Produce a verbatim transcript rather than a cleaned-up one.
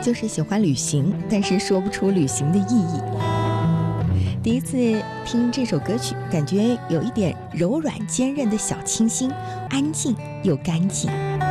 就是喜欢旅行，但是说不出旅行的意义。第一次听这首歌曲，感觉有一点柔软坚韧的小清新，安静又干净。